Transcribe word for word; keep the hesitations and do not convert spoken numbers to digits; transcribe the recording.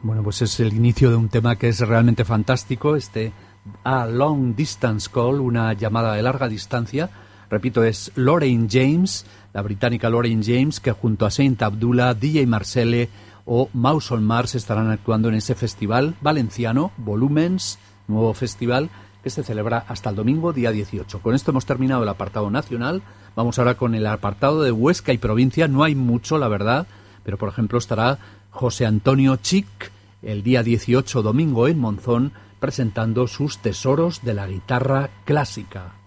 Bueno, pues es el inicio de un tema que es realmente fantástico, este A Long Distance Call, una llamada de larga distancia. Repito, es Lorraine James, la británica Lorraine James, que junto a Saint Abdullah, D J Marcelle o Mouse on Mars estarán actuando en ese festival valenciano, Volumens, nuevo festival, que se celebra hasta el domingo, día dieciocho. Con esto hemos terminado el apartado nacional. Vamos ahora con el apartado de Huesca y provincia. No hay mucho, la verdad, pero por ejemplo estará José Antonio Chic el día dieciocho, domingo, en Monzón, presentando sus tesoros de la guitarra clásica.